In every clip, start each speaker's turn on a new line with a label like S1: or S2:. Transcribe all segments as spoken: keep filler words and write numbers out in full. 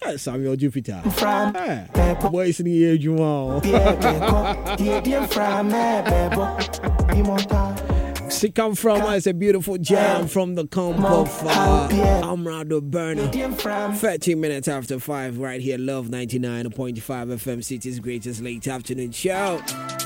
S1: Hey, Samuel Jupiter. Hey, boys in the age, you want. She come from us a beautiful jam from the comp of uh, Amrado Burner. thirteen minutes after five, right here, Love ninety-nine point five F M, City's greatest late afternoon show.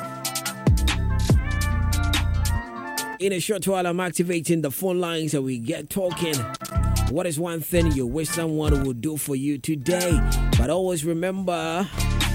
S1: In a short while, I'm activating the phone lines and we get talking. What is one thing you wish someone would do for you today? But always remember,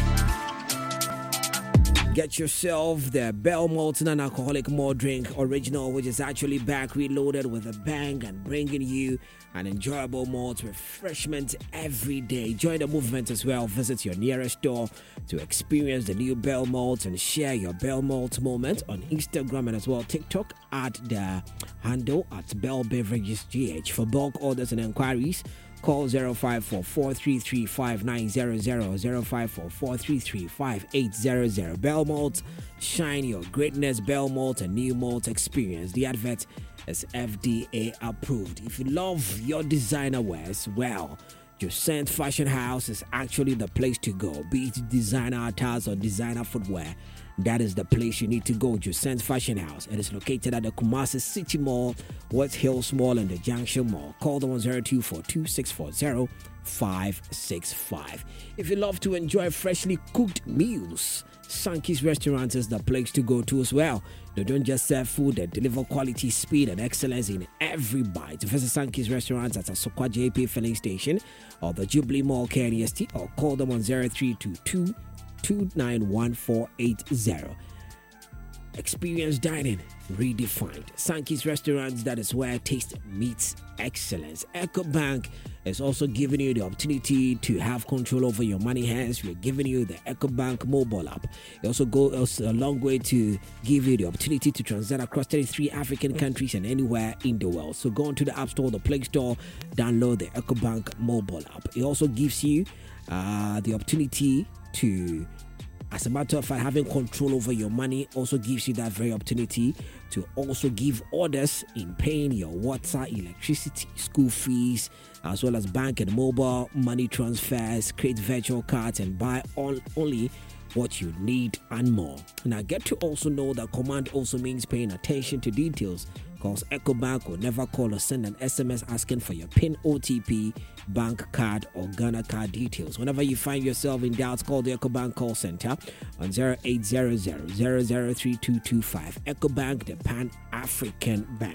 S1: get yourself the Bell Malt non-alcoholic malt drink original, which is actually back reloaded with a bang and bringing you an enjoyable malt refreshment every day. Join the movement as well. Visit your nearest store to experience the new Bell Malt and share your Bell Malt moment on Instagram and as well TikTok at the handle at Bell Beverages G H. For bulk orders and inquiries, call zero five four, four three three, five nine zero zero, zero five four, four three three, five eight zero zero. Bell Malt, shine your greatness. Bell Malt, a new malt experience. The advert is F D A approved. If you love your designer wears, well, Josent Fashion House is actually the place to go. Be it designer attires or designer footwear, that is the place you need to go. Josent Fashion House. It is located at the Kumasi City Mall, West Hills Mall, and the Junction Mall. Call them on zero two four two, six four zero, five six five. If you love to enjoy freshly cooked meals, Sankey's Restaurant is the place to go to as well. They don't just serve food, they deliver quality, speed, and excellence in every bite. Visit Sankey's Restaurant at Asokwa J P Filling Station or the Jubilee Mall K N E S T, or call them on zero three two two, two nine one four eight zero. Experience dining redefined. Sankey's Restaurants, that is where taste meets excellence. EcoBank is also giving you the opportunity to have control over your money. Hence, we're giving you the EcoBank mobile app. It also goes a long way to give you the opportunity to transact across thirty-three African countries and anywhere in the world. So go onto the App Store, the Play Store, download the EcoBank mobile app. It also gives you uh, the opportunity to, as a matter of fact, having control over your money also gives you that very opportunity to also give orders in paying your water, electricity, school fees, as well as bank and mobile money transfers, create virtual cards, and buy all, only what you need and more. Now, get to also know that command also means paying attention to details, because EcoBank will never call or send an S M S asking for your PIN, O T P, bank card, or Ghana card details. Whenever you find yourself in doubt, call the EcoBank call center on zero eight zero zero, zero zero three two two five. EcoBank, the Pan-African Bank.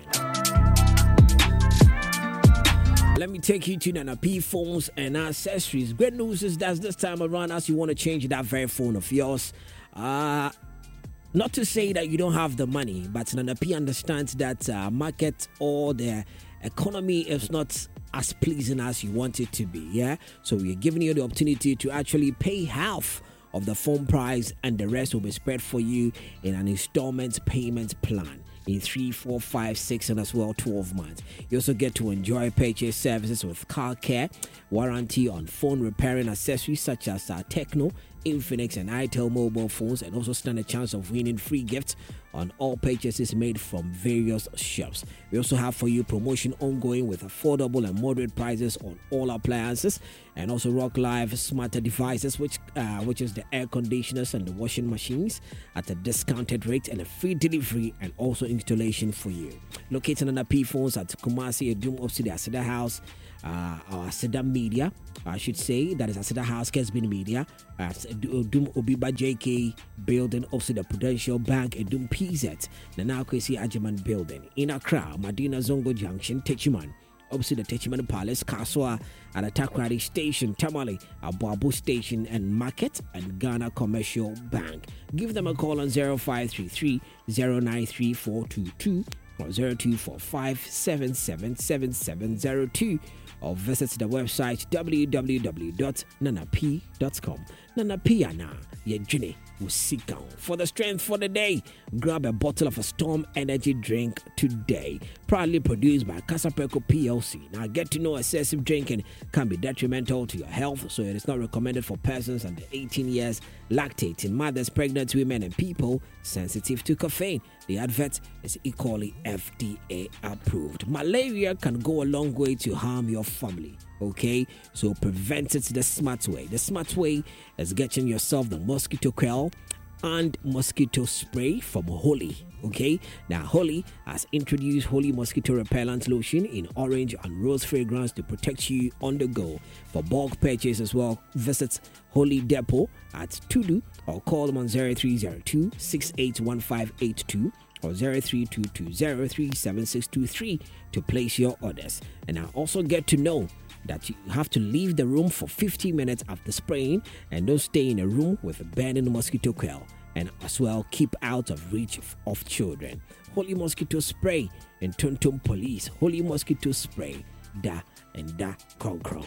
S1: Let me take you to Nana P phones and accessories. Great news is that this time around, as you want to change that very phone of yours, uh, not to say that you don't have the money, but Nana P understands that uh, market or the economy is not as pleasing as you want it to be. Yeah, so we're giving you the opportunity to actually pay half of the phone price, and the rest will be spread for you in an installment payment plan in three, four, five, six, and as well twelve months. You also get to enjoy purchase services with car care, warranty on phone repairing accessories such as uh, Tecno, Infinix, and itel mobile phones, and also stand a chance of winning free gifts on all purchases made from various shops. We also have for you promotion ongoing with affordable and moderate prices on all appliances, and also Rock Live smarter devices, which uh, which is the air conditioners and the washing machines, at a discounted rate and a free delivery and also installation for you. Located on the P phones at Kumasi Edum opposite the Aseda House, uh, or Aseda Media, I should say, that is Aseda House Kesbin Media, at Edum Obiba J K building opposite the Prudential Bank, Edum P Z, Nana Kwesi Ajiman building in Accra, Madina Zongo Junction, Techiman, opposite the Techiman Palace, Kaswa, at the Takrady Station, Tamale, Abuabu Station and Market, and Ghana Commercial Bank. Give them a call on zero five three three, zero nine three four two two or zero two four five, seven seven seven seven zero two, or visit the website w w w dot nana p dot com. Nana Piana, ye Jenny will seek out for the strength for the day. Grab a bottle of a Storm Energy drink today. Proudly produced by Casapeco P L C. Now, get to know excessive drinking can be detrimental to your health, so it is not recommended for persons under eighteen years, lactating mothers, pregnant women, and people sensitive to caffeine. The advert is equally F D A approved. Malaria can go a long way to harm your family. Okay, so prevent it the smart way. The smart way is getting yourself the mosquito coil and mosquito spray from Holy. Okay, now Holy has introduced Holy mosquito repellent lotion in orange and rose fragrance to protect you on the go. For bulk purchase as well, visit Holy Depot at Tudu or call them on zero three zero two, six eight one five eight two or zero three two two zero three seven six two three to place your orders. And now also get to know that you have to leave the room for fifty minutes after spraying, and don't stay in a room with a burning mosquito coil, and as well keep out of reach of children. Holy mosquito spray and Tonton Police. Holy mosquito spray, da and da concro.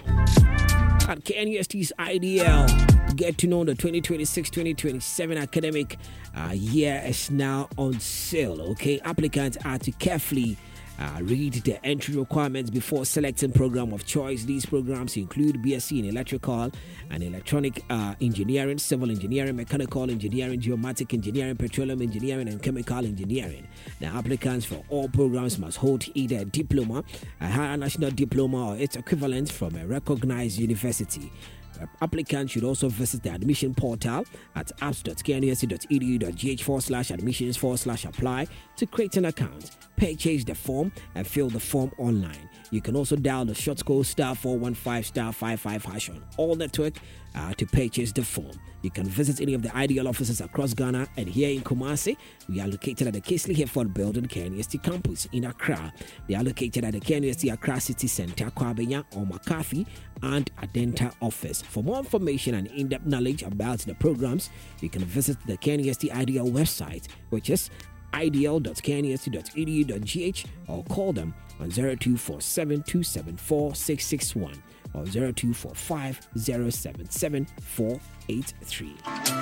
S1: At K N U S T's I D L, get to know the twenty twenty-six twenty twenty-seven academic uh, year is now on sale. Okay, applicants are to carefully Uh, read the entry requirements before selecting program of choice. These programs include B S c in electrical and electronic uh, engineering, civil engineering, mechanical engineering, geomatic engineering, petroleum engineering, and chemical engineering. The applicants for all programs must hold either a diploma, a higher national diploma, or its equivalent from a recognized university. Applicants should also visit the admission portal at apps dot k n u s t dot e d u dot g h forward slash admissions forward slash apply to create an account, purchase the form, and fill the form online. You can also dial the short code star four one five star five five hash on all network uh, to purchase the form. You can visit any of the I D L offices across Ghana, and here in Kumasi, we are located at the Kesley Hereford Building, K N U S T campus in Accra. They are located at the K N U S T Accra City Centre, Kwabenya or McCarthy, and Adenta office. For more information and in-depth knowledge about the programs, you can visit the K N U S T I D L website, which is I D L dot k n u s t dot e d u dot g h, or call them on zero two four seven two seven four six six one or zero two four five zero seven seven four eight three.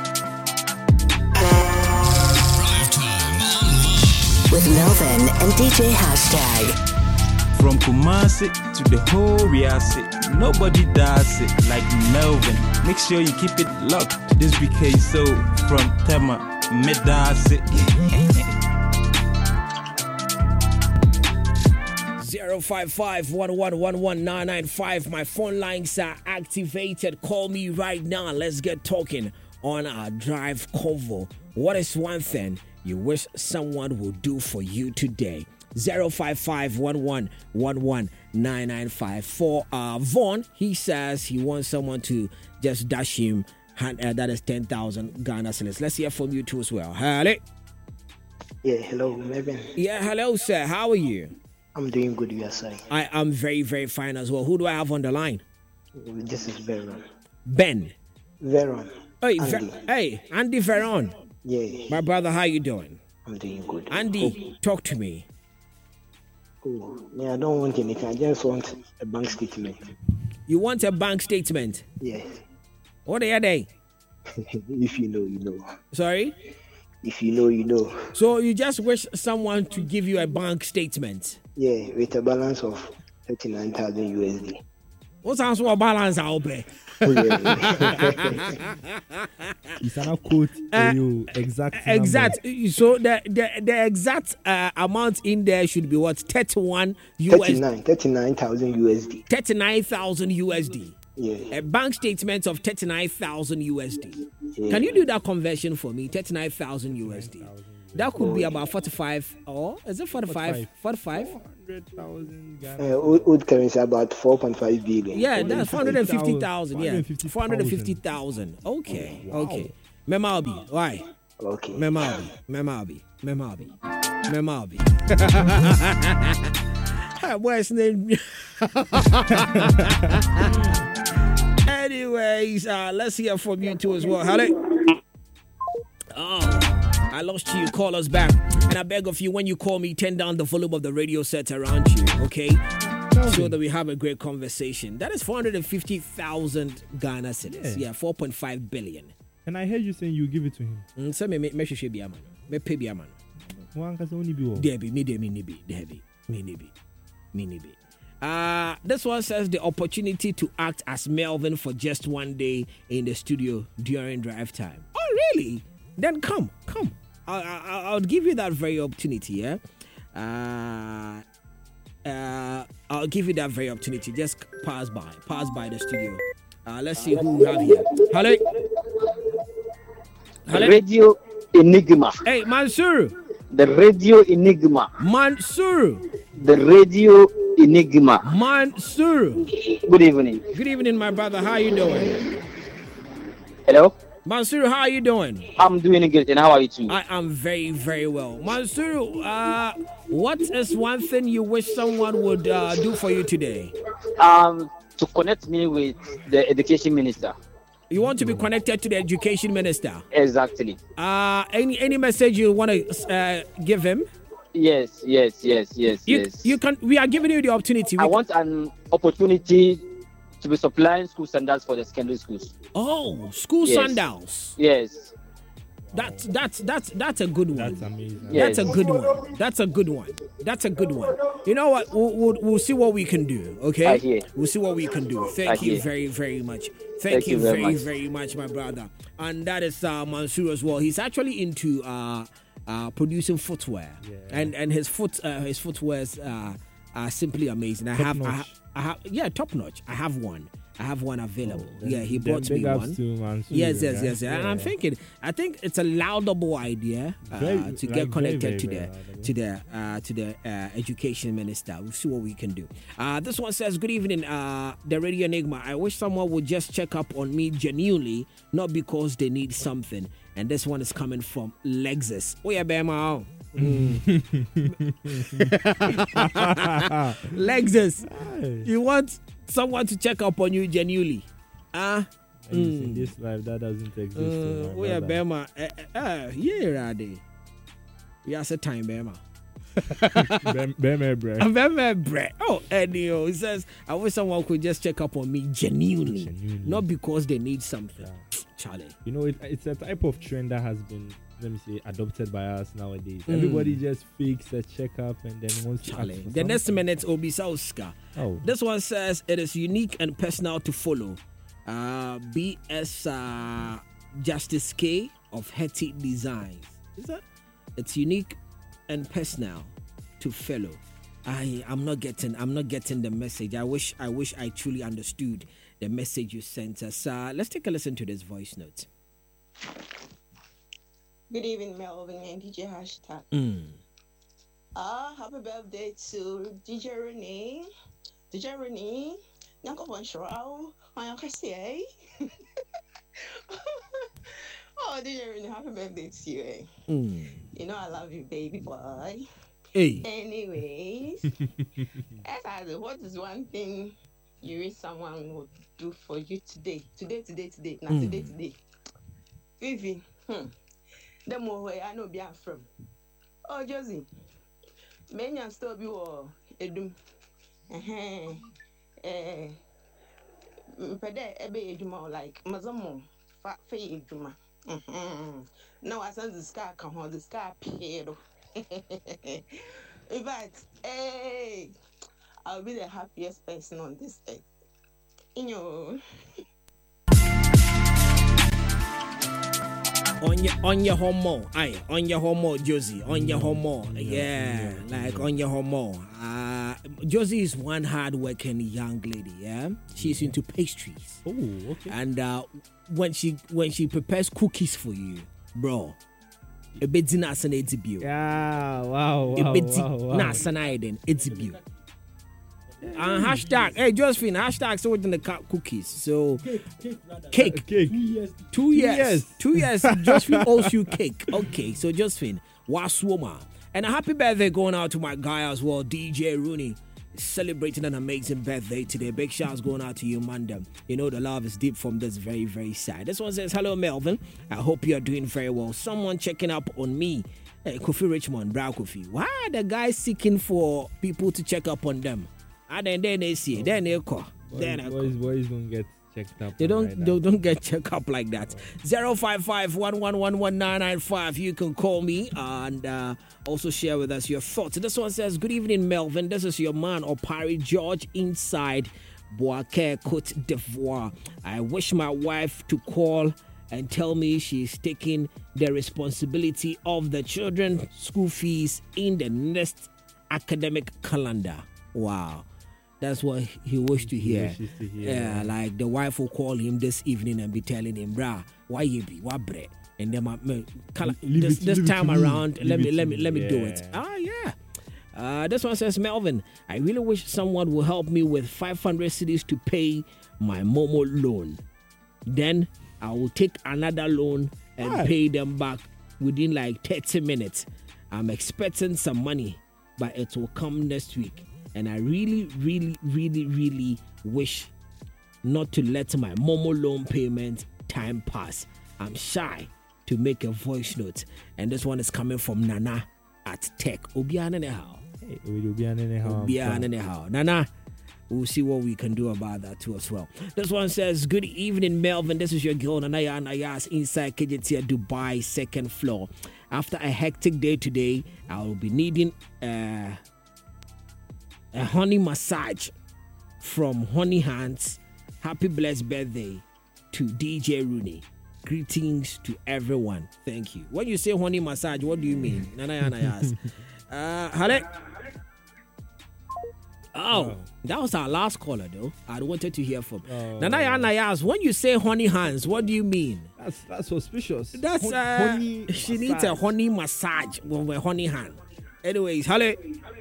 S2: With Melvin and D J Hashtag.
S3: From Kumasi to the whole Riasi, nobody does it like Melvin. Make sure you keep it locked to this B K So from Tema, me does it.
S1: zero five five one one one one nine nine five. My phone lines are activated. Call me right now. Let's get talking on our drive convo. What is one thing you wish someone would do for you today? zero five five one one one one nine nine five. For uh, Vaughn, he says he wants someone to just dash him, hand, uh, that is ten thousand Ghana cedis. Let's hear from you too as well. Hello.
S4: Yeah, hello, Melvin.
S1: Yeah, hello, sir. How are you?
S4: I'm doing good, you are saying.
S1: I am very, very fine as well. Who do I have on the line?
S4: This is Veron.
S1: Ben.
S4: Veron.
S1: Hey,
S4: Andy.
S1: Ver- hey, Andy Veron.
S4: Yeah.
S1: My brother, how you doing?
S4: I'm doing good.
S1: Andy,
S4: oh.
S1: talk to me.
S4: Oh, yeah, I don't want anything. I just want a bank statement.
S1: You want a bank statement?
S4: Yes.
S1: What are they?
S4: If you know, you know.
S1: Sorry?
S4: If you know, you know.
S1: So you just wish someone to give you a bank statement?
S4: Yeah, with a balance of thirty-nine thousand U S D.
S1: What sounds like a balance out there?
S4: Oh, yeah.
S5: It's an quote
S1: Uh,
S5: you exact number.
S1: Exact. So the the, the exact uh, amount in there should be what? thirty-one U S D.
S4: thirty-nine, thirty-nine thousand U S D.
S1: thirty-nine thousand U S D.
S4: Yeah.
S1: A bank statement of thirty-nine thousand U S D.
S4: Yeah.
S1: Can you do that conversion for me? thirty-nine thousand U S D. That could be about forty-five, or is it forty-five? forty-five?
S5: four hundred thousand
S4: Uh,
S5: Ghana.
S4: old, old currency about four point five billion.
S1: Yeah, that's four hundred fifty thousand. Yeah,
S5: four
S1: four
S5: hundred
S1: hundred
S5: fifty
S1: fifty thousand. Okay, okay. Memabi, why?
S4: Okay.
S1: Memabi, Memabi, Memabi, Memabi. What's name? Anyways, uh, let's hear from you too as well. Hello. Oh, I lost you. Call us back. And I beg of you, when you call me, turn down the volume of the radio set around you, okay? So that we have a great conversation. That is four hundred fifty thousand Ghana cedis.
S5: Yeah.
S1: Yeah, four point five billion.
S5: And I heard you saying you give it to him.
S1: Mm, so me me me should be a man. Me pay be a man.
S5: One can only be one.
S1: Debbie, me de me nibi, Debbie, me nibi, me nibi. Uh, this one says the opportunity to act as Melvin for just one day in the studio during drive time. Oh, really? Then come, come. I'll, I'll, I'll give you that very opportunity, yeah? Uh, uh, I'll give you that very opportunity. Just pass by, pass by the studio. Uh, let's see who we have here. Hello. Hello.
S6: Radio Enigma.
S1: Hey, Mansour.
S6: The Radio Enigma.
S1: Mansour.
S6: The Radio Enigma.
S1: Mansour.
S6: Good evening.
S1: Good evening, my brother. How you doing?
S6: Hello.
S1: Mansour, how are you doing?
S6: I'm doing good, and how are you too?
S1: I am very, very well. Mansour, uh, what is one thing you wish someone would uh, do for you today?
S6: Um, to connect me with the education minister.
S1: You want to be connected to the education minister?
S6: Exactly.
S1: Uh, any any message you want to uh, give him?
S6: Yes, yes, yes, yes,
S1: you,
S6: yes.
S1: You can. We are giving you the opportunity. We
S6: I
S1: can,
S6: want an opportunity to be supplying school sandals for the secondary schools.
S1: Oh, school
S6: yes.
S1: sandals.
S6: Yes.
S1: That's that's that's that's a good one.
S5: That's amazing.
S6: Yes.
S1: That's a good one. That's a good one. That's a good one. You know what? We'll, we'll, we'll see what we can do. Okay.
S6: I hear.
S1: We'll see what we can do. Thank
S6: I
S1: you
S6: hear.
S1: very very much. Thank,
S6: Thank
S1: you,
S6: you very
S1: very
S6: much.
S1: very much, my brother. And that is uh, Mansour as well. He's actually into uh, uh, producing footwear,
S5: Yeah.
S1: and and his foot uh, his footwears uh, are simply amazing. I
S5: Top
S1: have, I
S5: notch.
S1: have I have yeah top notch. I have one. I have one available.
S5: Then-
S1: yeah, he
S5: then
S1: brought me
S5: big ups
S1: one.
S5: to Mansour,
S1: Yes, yes,
S5: yeah.
S1: yes. And I'm
S5: Yeah.
S1: thinking, I think it's a laudable idea uh,
S5: Very-
S1: to
S5: like,
S1: get
S5: very,
S1: connected
S5: very,
S1: to
S5: very
S1: the
S5: laudable.
S1: to the uh, to the uh, education minister. We'll see what we can do. Uh, this one says, "Good evening, uh, the Radio Enigma. I wish someone would just check up on me genuinely, not because they need something." And this one is coming from Lexus. Oh yeah, Bema. Lexus, you want someone to check up on you genuinely? Ah.
S5: And you see, in this life that doesn't exist.
S1: Uh,
S5: oh, my
S1: we are
S5: brother.
S1: Bema. Uh, uh, yeah, Rade. We are set time, Bema.
S5: Bem- Beme, bre.
S1: Bema, bre. Oh, Eddie, he says, I wish someone could just check up on me genuinely,
S5: Genuinely.
S1: not because they need something.
S5: Yeah.
S1: Charlie.
S5: You know, it, it's a type of trend that has been, let me say, adopted by us nowadays.
S1: Mm.
S5: Everybody just fakes a checkup and then wants to
S1: Charlie.
S5: ask for
S1: The next
S5: something.
S1: minute, Obi Sauska.
S5: Oh,
S1: This one says, it is unique and personal to follow. Uh, B S uh, Justice K of Hetty Designs. Is that? It's unique and personal to follow. I I'm not getting I'm not getting the message. I wish I wish I truly understood the message you sent us. Uh, let's take a listen to this voice note.
S7: Good evening, Melvin and D J Hashtag.
S1: Mm.
S7: Ah, happy birthday to D J Renee. D J Renee, Nyanko Bonshrow, Mayakase. Oh, D J Renee, happy birthday to you. Eh?
S1: Mm.
S7: You know I love you, baby boy.
S1: Hey.
S7: Anyways, as I said, what is one thing you wish someone would do for you today? Today, today, today. Now,
S1: Mm.
S7: today, today. Vivi, hmm. The more way I know be from. Oh, Josie. Many are still be or Edum. Eh, eh, Pede, Ebe Eduma, like Mazamo, Fat Fay Eduma. Now I send the sky come on the sky paid. In fact, hey, I'll be the happiest person on this earth. You know.
S1: On your on your homo, aye, on your homo, Josie, on your homo, yeah, like on your homo. Uh, Josie is one hard-working young lady, yeah. She's into pastries,
S5: oh, okay.
S1: and uh, when she when she prepares cookies for you, bro, a bit na sana etibio,
S5: Yeah, wow,
S1: a
S5: wow,
S1: bit
S5: wow, wow.
S1: na sana eden etibio. And hashtag, hey Josephine, hashtag so within the ca- cookies. So cake.
S5: Cake.
S1: Two years.
S5: years.
S1: Two years. Josephine owes you cake. Okay, so Josephine, waswoma. And a happy birthday going out to my guy as well, D J Rooney. Celebrating an amazing birthday today. Big shouts going out to you, Mandem. You know the love is deep from this very, very side. This one says, hello, Melvin. I hope you are doing very well. Someone checking up on me. Hey, Kofi Richmond, Brow Kofi. Why are the guys seeking for people to check up on them? And then, then they see, then they call. Then I
S5: Boys,
S1: call.
S5: boys, boys don't get checked up.
S1: They
S5: on
S1: don't,
S5: like
S1: they
S5: that.
S1: don't get checked up like that. zero five five one one one one nine nine five. You can call me and uh, also share with us your thoughts. This one says, good evening, Melvin. This is your man, Opari George, inside Boaké, Cote d'Ivoire. I wish my wife to call and tell me she's taking the responsibility of the children's school fees in the next academic calendar. Wow. That's what he wished to hear.
S5: wishes to hear.
S1: Yeah, like the wife will call him this evening and be telling him, "Brah, why you be what bread?" And then my, my call-
S5: Leave
S1: this
S5: it-
S1: this
S5: leave it
S1: time
S5: to me.
S1: around, let
S5: Leave
S1: me
S5: it
S1: let
S5: to
S1: me
S5: me.
S1: let me do it.
S5: Yeah.
S1: Ah, yeah. Uh, this one says, Melvin, I really wish someone will help me with five hundred cedis to pay my Momo loan. Then I will take another loan and
S5: Right.
S1: pay them back within like thirty minutes. I'm expecting some money, but it will come next week. And I really, really, really, really wish not to let my Momo loan payment time pass. I'm shy to make a voice note. And this one is coming from Nana at Tech. Obiana anyhow.
S5: Hey, we do be an anyhow.
S1: Obiana anyhow. Nana, we'll see what we can do about that too as well. This one says, good evening, Melvin. This is your girl, Nanaya Anayas, inside K J T Dubai, second floor. After a hectic day today, I will be needing uh, a honey massage from Honey Hands. Happy blessed birthday to D J Rooney. Greetings to everyone. Thank you. When you say honey massage, what do you mean? Nanaya Anayas. uh, Hale. Oh, that was our last caller, though. I wanted to hear from.
S5: Oh.
S1: Nanaya Anayas, when you say honey hands, what do you mean?
S5: That's that's suspicious.
S1: That's
S5: Hon-
S1: uh,
S5: honey
S1: she needs a
S5: massage.
S1: honey massage with a honey hand. Anyways, hello,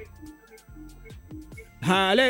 S1: hello,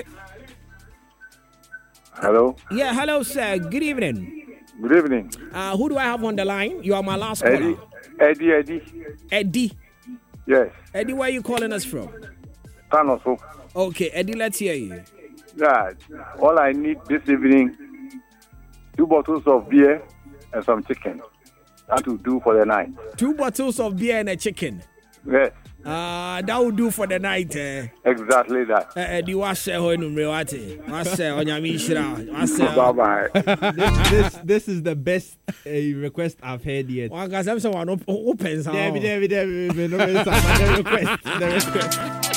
S8: Hello.
S1: yeah, hello, sir. Good evening.
S8: Good evening.
S1: Uh, who do I have on the line? You are my last
S8: Eddie.
S1: caller.
S8: Eddie. Eddie.
S1: Eddie.
S8: Yes.
S1: Eddie, where are you calling us from?
S8: Tanoso.
S1: Okay, Eddie, let's hear you.
S8: Yeah. All I need this evening, two bottles of beer and some chicken. That will do for the night.
S1: Two bottles of beer and a chicken.
S8: Yes.
S1: Uh, that will do for the night. Eh?
S8: Exactly that.
S1: Uh, Eddie, what's say ho numre wate? What's say on your mission? What's say?
S8: Bye bye.
S5: this, this this is the best uh, request I've heard yet.
S1: One guy said someone opens.
S5: Debbie, Debbie, Debbie, Debbie, no, it's not the request. The request.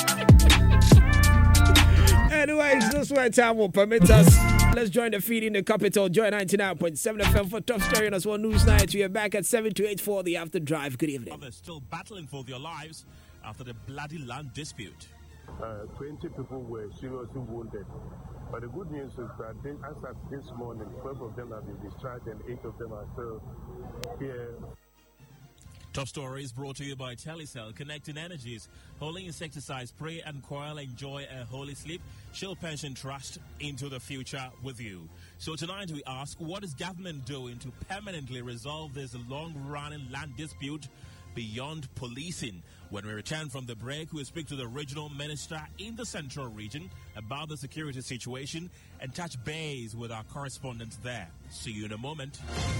S1: Anyways, this way time will permit us. Let's join the feed in the capital. Join ninety-nine point seven F M for Top Story and as well News Night. We are back at seven to eight for the After Drive. Good evening.
S9: Others still battling for their lives after the bloody land dispute.
S10: Uh, twenty people were seriously wounded. But the good news is that they, as of this morning, twelve of them have been discharged and eight of them are still here.
S9: Top Story is brought to you by Telecel, connecting energies. Holy insecticide spray and coil. Enjoy a holy sleep. Shield Pension Trust into the future with you. So tonight we ask, what is government doing to permanently resolve this long-running land dispute beyond policing? When we return from the break, we'll speak to the regional minister in the central region about the security situation and touch base with our correspondents there. See you in a moment.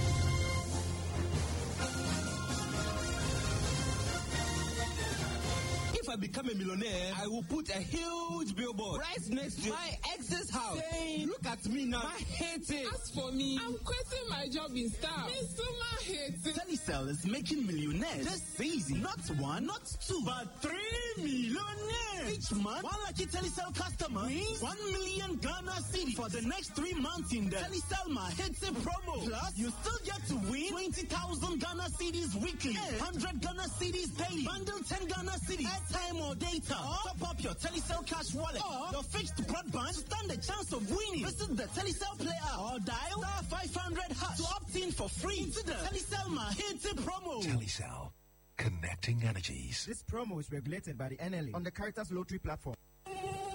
S11: If I become a millionaire, I will put a huge billboard right next to my ex's house. Saying, look at me now. I hate it.
S12: As for me, I'm quitting my job in Star. Me so hate it.
S11: Telecel is making millionaires this season. Not one, not two, but three millionaires. Each month, one lucky Telecel customer wins one million Ghana cedis for the next three months in the Telecel Mahetse promo. Plus, you still get to win twenty thousand Ghana cedis weekly, one hundred Ghana cedis daily, bundle ten Ghana cedis, airtime or data. Or top up your Telecel cash wallet or your fixed broadband to stand a chance of winning. Visit the Telecel Play app or dial star five hundred hash to opt in for free to the Telecel Mahetse promo.
S13: Telecel, connecting energies.
S14: This promo is regulated by the N L A on the Caritas Lottery platform.